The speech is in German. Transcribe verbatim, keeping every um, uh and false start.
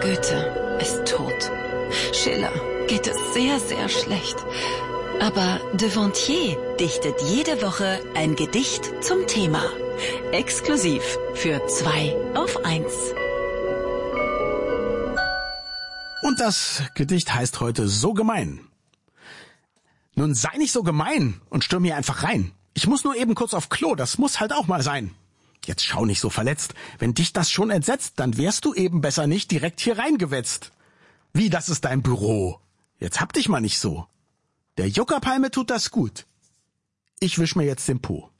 Goethe ist tot. Schiller geht es sehr, sehr schlecht. Aber Devontier dichtet jede Woche ein Gedicht zum Thema. Exklusiv für zwei auf eins. Und das Gedicht heißt heute So gemein. Nun sei nicht so gemein und stürm hier einfach rein. Ich muss nur eben kurz auf Klo, das muss halt auch mal sein. Jetzt schau nicht so verletzt. Wenn dich das schon entsetzt, dann wärst du eben besser nicht direkt hier reingewetzt. Wie, das ist dein Büro? Jetzt hab dich mal nicht so. Der Juckerpalme tut das gut. Ich wisch mir jetzt den Po.